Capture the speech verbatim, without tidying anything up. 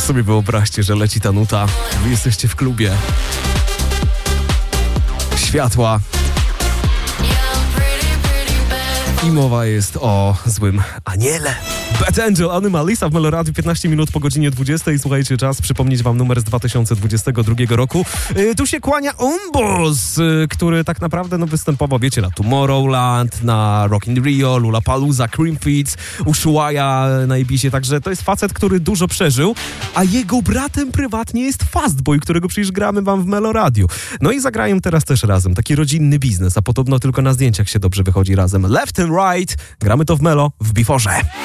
Teraz sobie wyobraźcie, że leci ta nuta, wy jesteście w klubie. Światła. I mowa jest o złym aniele. Bad Angel, Animalisa w Meloradiu, piętnaście minut po godzinie dwudziestej. Słuchajcie, czas przypomnieć wam numer z dwa tysiące dwudziestego drugiego roku. Yy, tu się kłania Umbos, yy, który tak naprawdę no, występował, wiecie, na Tomorrowland, na Rock in Rio, Lollapalooza, Creamfields, Ushuaia na Ibizie, także to jest facet, który dużo przeżył, a jego bratem prywatnie jest Fastboy, którego przecież gramy wam w Meloradiu. No i zagrają teraz też razem, taki rodzinny biznes, a podobno tylko na zdjęciach się dobrze wychodzi razem. Left and Right, gramy to w Melo w Biforze.